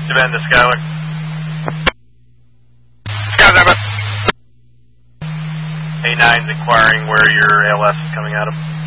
Bend to Skyler. Skyler. A9's inquiring where your ALS is coming out of.